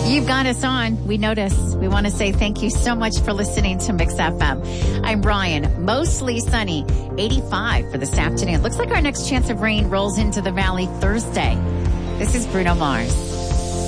You've got us on. We notice. We want to say thank you so much for listening to Mix FM. I'm Brian. Mostly sunny, 85 for this afternoon. Looks like our next chance of rain rolls into the valley Thursday. This is Bruno Mars.